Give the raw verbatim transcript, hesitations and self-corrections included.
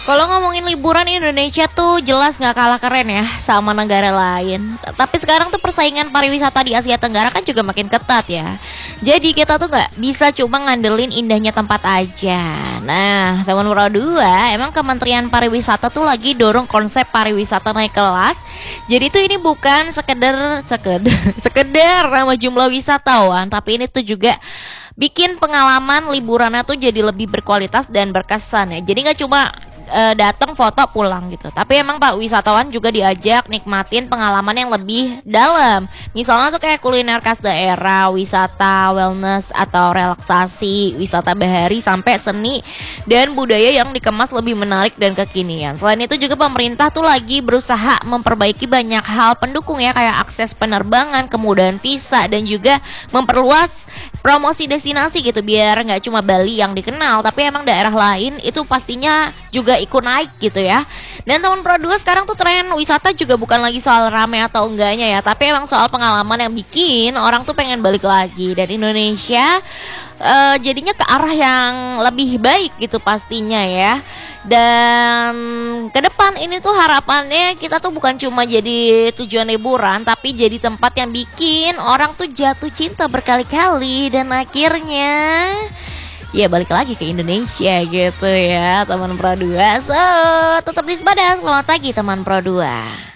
Kalau ngomongin liburan Indonesia tuh jelas nggak kalah keren ya sama negara lain. Tapi sekarang tuh persaingan pariwisata di Asia Tenggara kan juga makin ketat ya. Jadi kita tuh nggak bisa cuma ngandelin indahnya tempat aja. Nah, teman Pro dua, emang Kementerian Pariwisata tuh lagi dorong konsep pariwisata naik kelas. Jadi tuh ini bukan sekedar sekedar sekedar nama jumlah wisatawan, tapi ini tuh juga bikin pengalaman liburannya tuh jadi lebih berkualitas dan berkesan ya. Jadi nggak cuma uh, datang foto pulang gitu. Tapi emang Pak wisatawan juga diajak nikmatin pengalaman yang lebih dalam. Misalnya tuh kayak kuliner khas daerah, wisata wellness atau relaksasi, wisata bahari sampai seni dan budaya yang dikemas lebih menarik dan kekinian. Selain itu juga pemerintah tuh lagi berusaha memperbaiki banyak hal pendukung ya, kayak akses penerbangan, kemudahan visa dan juga memperluas promosi destinasi gitu, biar nggak cuma Bali yang dikenal tapi emang daerah lain itu pastinya juga ikut naik gitu ya. Dan teman Pro dua, sekarang tuh tren wisata juga bukan lagi soal rame atau enggaknya ya, tapi emang soal pengalaman yang bikin orang tuh pengen balik lagi. Dan Indonesia uh, jadinya ke arah yang lebih baik gitu pastinya ya. Dan ke depan ini tuh harapannya kita tuh bukan cuma jadi tujuan liburan, tapi jadi tempat yang bikin orang tuh jatuh cinta berkali-kali dan akhirnya ya balik lagi ke Indonesia gitu ya teman Pro dua. So tetap di Sepada, selamat pagi teman Pro dua.